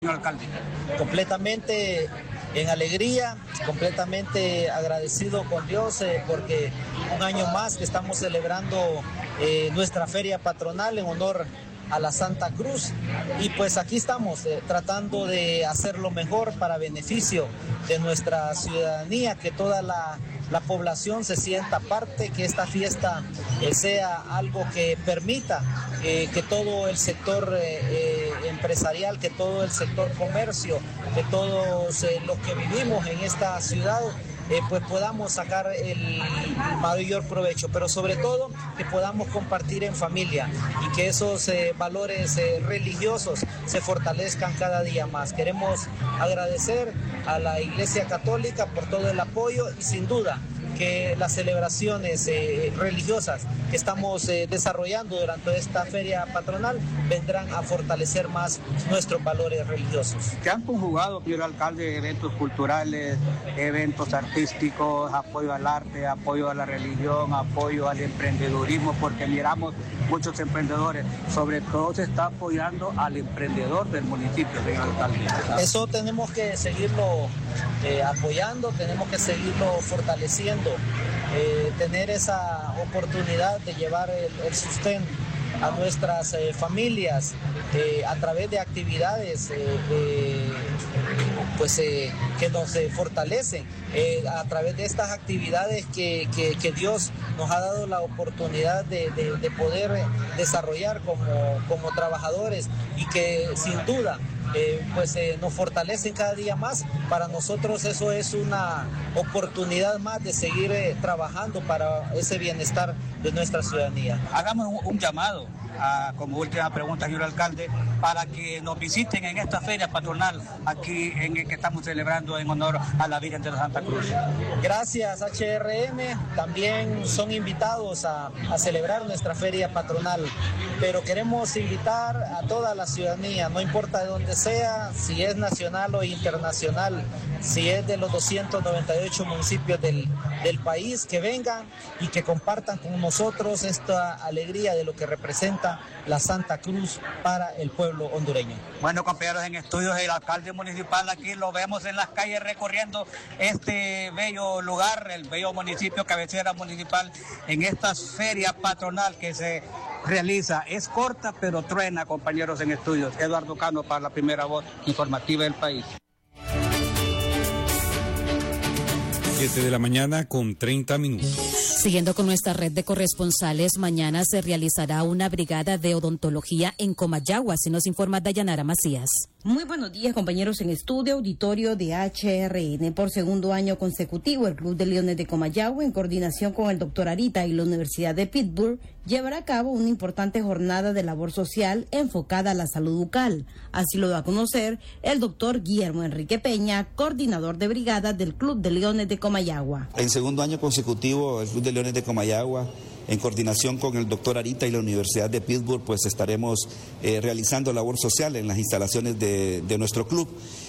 Señor alcalde. Completamente en alegría, completamente agradecido con Dios porque un año más que estamos celebrando nuestra feria patronal en honor a la Santa Cruz, y pues aquí estamos tratando de hacer lo mejor para beneficio de nuestra ciudadanía, que toda la población se sienta parte, que esta fiesta sea algo que permita que todo el sector empresarial, que todo el sector comercio, que todos los que vivimos en esta ciudad pues podamos sacar el mayor provecho, pero sobre todo que podamos compartir en familia y que esos valores religiosos se fortalezcan cada día más. Queremos agradecer a la Iglesia Católica por todo el apoyo y sin duda que las celebraciones religiosas que estamos desarrollando durante esta feria patronal vendrán a fortalecer más nuestros valores religiosos. ¿Se han conjugado, señor alcalde, eventos culturales, eventos artísticos, apoyo al arte, apoyo a la religión, apoyo al emprendedurismo? Porque miramos muchos emprendedores, sobre todo se está apoyando al emprendedor del municipio, señor alcalde. Eso tenemos que seguirlo apoyando, tenemos que seguirlo fortaleciendo, tener esa oportunidad de llevar el sustento a nuestras familias a través de actividades que nos fortalecen, a través de estas actividades que Dios nos ha dado la oportunidad de poder desarrollar como trabajadores y que sin duda nos fortalecen cada día más. Para nosotros eso es una oportunidad más de seguir trabajando para ese bienestar de nuestra ciudadanía. Hagamos un llamado como última pregunta, señor alcalde, para que nos visiten en esta feria patronal aquí en el que estamos celebrando en honor a la Virgen de la Santa Cruz. Gracias, HRM. También son invitados a celebrar nuestra feria patronal, pero queremos invitar a toda la ciudadanía, no importa de dónde sea, si es nacional o internacional, si es de los 298 municipios del país, que vengan y que compartan con nosotros esta alegría de lo que representa la Santa Cruz para el pueblo hondureño. Bueno, compañeros en estudios, el alcalde municipal aquí lo vemos en las calles recorriendo este bello lugar, el bello municipio, cabecera municipal, en esta feria patronal que se realiza. Es corta pero truena, compañeros en estudios. Eduardo Cano para la primera voz informativa del país. 7 de la mañana con 30 minutos. Siguiendo con nuestra red de corresponsales, mañana se realizará una brigada de odontología en Comayagua, así nos informa Dayanara Macías. Muy buenos días, compañeros en estudio, auditorio de HRN. Por segundo año consecutivo, el Club de Leones de Comayagua, en coordinación con el Dr. Arita y la Universidad de Pittsburgh, llevará a cabo una importante jornada de labor social enfocada a la salud bucal. Así lo da a conocer el doctor Guillermo Enrique Peña, coordinador de brigada del Club de Leones de Comayagua. En segundo año consecutivo, el Club de Leones de Comayagua, en coordinación con el doctor Arita y la Universidad de Pittsburgh, pues estaremos realizando labor social en las instalaciones de nuestro club.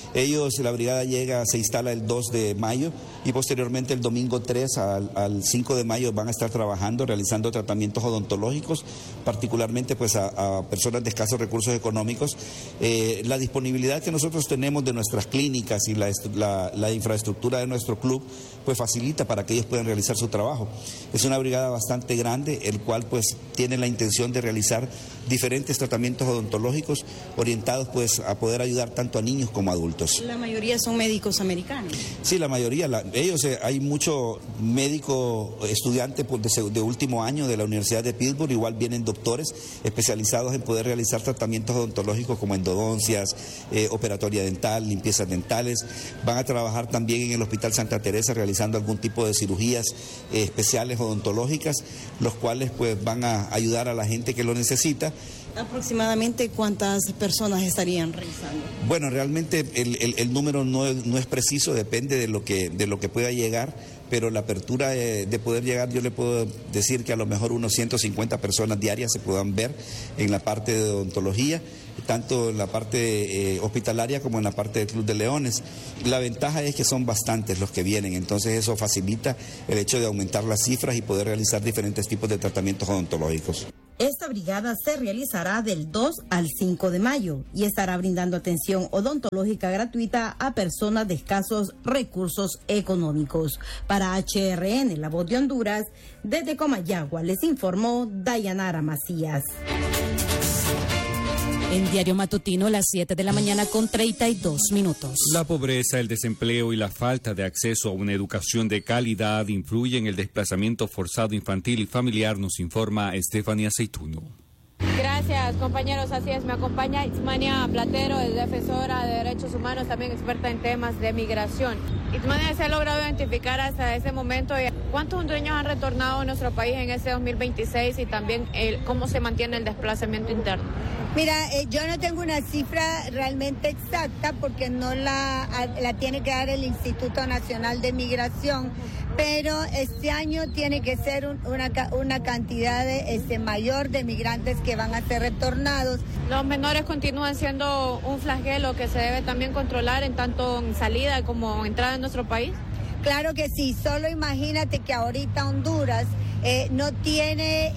La brigada se instala el 2 de mayo y posteriormente el domingo 3 al 5 de mayo van a estar trabajando, realizando tratamientos odontológicos, particularmente pues a personas de escasos recursos económicos. La disponibilidad que nosotros tenemos de nuestras clínicas y la infraestructura de nuestro club pues facilita para que ellos puedan realizar su trabajo. Es una brigada bastante grande, el cual pues tiene la intención de realizar diferentes tratamientos odontológicos orientados pues a poder ayudar tanto a niños como a adultos. La mayoría son médicos americanos. Sí, la mayoría, hay mucho médico estudiante pues, de último año de la Universidad de Pittsburgh, igual vienen doctores especializados en poder realizar tratamientos odontológicos como endodoncias, operatoria dental, limpiezas dentales. Van a trabajar también en el Hospital Santa Teresa realizando algún tipo de cirugías especiales odontológicas, los cuales pues van a ayudar a la gente que lo necesita. ¿Aproximadamente cuántas personas estarían realizando? Bueno, realmente el número no es preciso, depende de lo que pueda llegar, pero la apertura de poder llegar, yo le puedo decir que a lo mejor unos 150 personas diarias se puedan ver en la parte de odontología, tanto en la parte hospitalaria como en la parte del Club de Leones. La ventaja es que son bastantes los que vienen, entonces eso facilita el hecho de aumentar las cifras y poder realizar diferentes tipos de tratamientos odontológicos. Esta Esta brigada se realizará del 2 al 5 de mayo y estará brindando atención odontológica gratuita a personas de escasos recursos económicos. Para HRN, La Voz de Honduras, desde Comayagua les informó Dayanara Macías. En Diario Matutino, las 7 de la mañana con 32 minutos. La pobreza, el desempleo y la falta de acceso a una educación de calidad influyen en el desplazamiento forzado infantil y familiar, nos informa Estefanía Aceituno. Gracias, compañeros. Así es, me acompaña Itzmania Platero, es defensora de derechos humanos, también experta en temas de migración. Itzmania, ¿se ha logrado identificar hasta ese momento cuántos hondureños han retornado a nuestro país en este 2026 y también cómo se mantiene el desplazamiento interno? Mira, yo no tengo una cifra realmente exacta porque no la tiene que dar el Instituto Nacional de Migración, pero este año tiene que ser una cantidad mayor de migrantes que van a ser retornados. Los menores continúan siendo un flagelo que se debe también controlar en tanto en salida como entrada en nuestro país. Claro que sí, solo imagínate que ahorita Honduras no tiene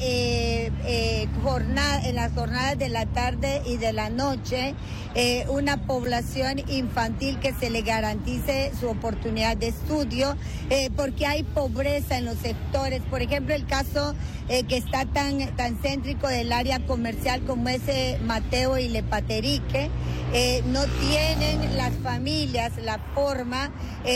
en las jornadas de la tarde y de la noche una población infantil que se le garantice su oportunidad de estudio, porque hay pobreza en los sectores. Por ejemplo, el caso que está tan céntrico del área comercial como ese Mateo y Lepaterique, no tienen las familias la forma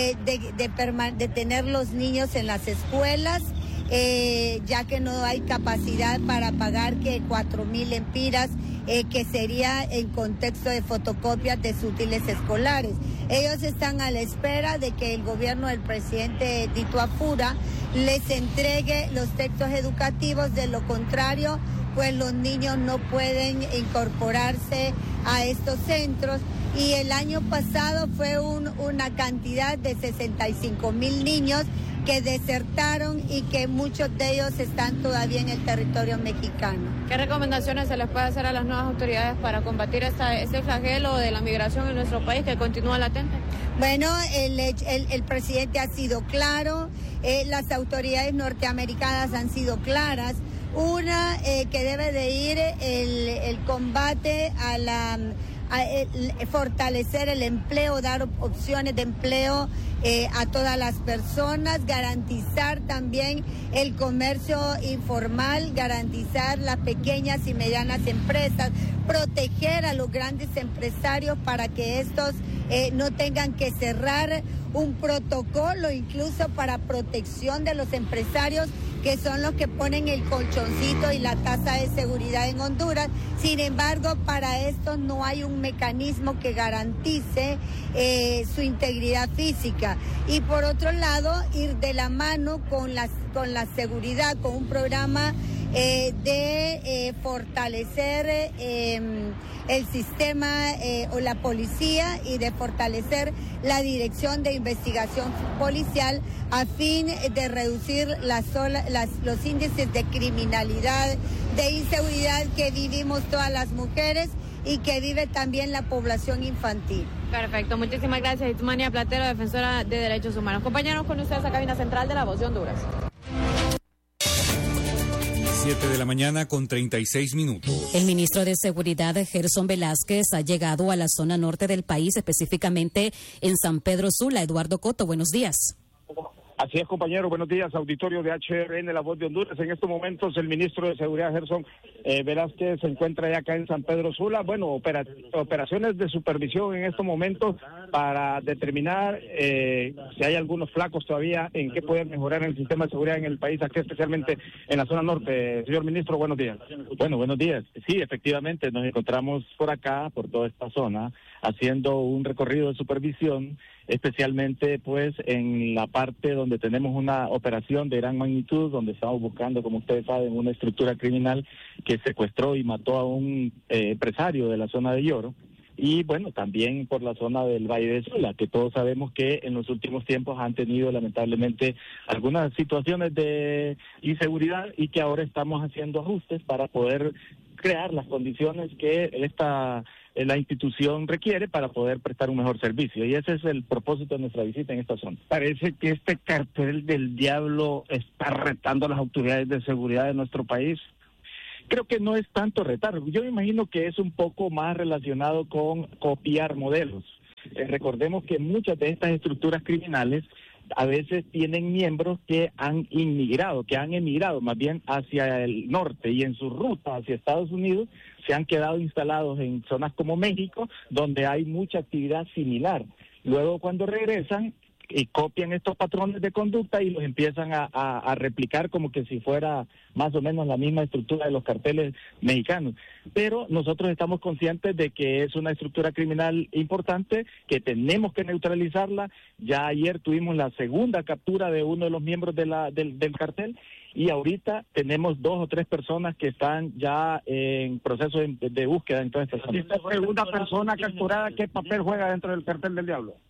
de tener los niños en las escuelas, ya que no hay capacidad para pagar que 4.000 lempiras, que sería en contexto de fotocopias de sus útiles escolares. Ellos están a la espera de que el gobierno del presidente Tito Apura les entregue los textos educativos, de lo contrario, pues los niños no pueden incorporarse a estos centros. Y el año pasado fue una cantidad de 65.000 niños que desertaron y que muchos de ellos están todavía en el territorio mexicano. ¿Qué recomendaciones se les puede hacer a las nuevas autoridades para combatir este flagelo de la migración en nuestro país que continúa latente? Bueno, el presidente ha sido claro, las autoridades norteamericanas han sido claras. Una, que debe de ir el combate a fortalecer el empleo, dar opciones de empleo a todas las personas, garantizar también el comercio informal, garantizar las pequeñas y medianas empresas, proteger a los grandes empresarios para que estos no tengan que cerrar, un protocolo incluso para protección de los empresarios, que son los que ponen el colchoncito y la tasa de seguridad en Honduras. Sin embargo, para esto no hay un mecanismo que garantice su integridad física. Y por otro lado, ir de la mano con la seguridad, con un programa de fortalecer el sistema o la policía, y de fortalecer la dirección de investigación policial a fin de reducir los índices de criminalidad, de inseguridad que vivimos todas las mujeres y que vive también la población infantil. Perfecto, muchísimas gracias. Itzmania Platero, defensora de derechos humanos. Compañeros, con ustedes a cabina central de La Voz de Honduras. 7 de la mañana con 36 minutos. El ministro de Seguridad, Gerson Velázquez, ha llegado a la zona norte del país, específicamente en San Pedro Sula. Eduardo Coto, buenos días. Así es, compañero. Buenos días, auditorio de HRN, La Voz de Honduras. En estos momentos, el ministro de Seguridad, Gerson Velázquez, se encuentra ya acá en San Pedro Sula. Bueno, operaciones de supervisión en estos momentos para determinar si hay algunos flacos todavía en qué poder mejorar el sistema de seguridad en el país, aquí especialmente en la zona norte. Señor ministro, buenos días. Bueno, buenos días. Sí, efectivamente, nos encontramos por acá, por toda esta zona, haciendo un recorrido de supervisión, especialmente pues en la parte donde tenemos una operación de gran magnitud, donde estamos buscando, como ustedes saben, una estructura criminal que secuestró y mató a un empresario de la zona de Lloro. Y bueno, también por la zona del Valle de Sula, que todos sabemos que en los últimos tiempos han tenido lamentablemente algunas situaciones de inseguridad y que ahora estamos haciendo ajustes para poder crear las condiciones que la institución requiere para poder prestar un mejor servicio, y ese es el propósito de nuestra visita en esta zona. Parece que este cartel del diablo está retando a las autoridades de seguridad de nuestro país. Creo que no es tanto retar. Yo me imagino que es un poco más relacionado con copiar modelos. Recordemos que muchas de estas estructuras criminales a veces tienen miembros que han emigrado más bien hacia el norte, y en su ruta hacia Estados Unidos se han quedado instalados en zonas como México, donde hay mucha actividad similar. Luego, cuando regresan, y copian estos patrones de conducta y los empiezan a replicar como que si fuera más o menos la misma estructura de los carteles mexicanos. Pero nosotros estamos conscientes de que es una estructura criminal importante, que tenemos que neutralizarla. Ya ayer tuvimos la segunda captura de uno de los miembros del cartel, y ahorita tenemos 2 o 3 personas que están ya en proceso de búsqueda en toda esta zona. Esta segunda persona capturada, ¿qué papel juega dentro del cartel del Diablo?